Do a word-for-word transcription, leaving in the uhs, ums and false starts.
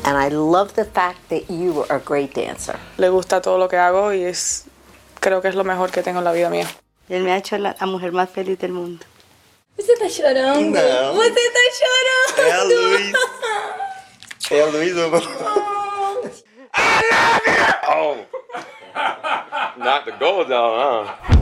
And I love the fact that you are a great dancer. Le gusta todo lo que hago y es, creo que es lo mejor que tengo en la vida mía. Él me ha hecho la, la mujer más feliz del mundo. Você tá chorando? Não. Você tá chorando? É a Luiz. É a Luiz. I love you! Oh. Not the gold though, huh?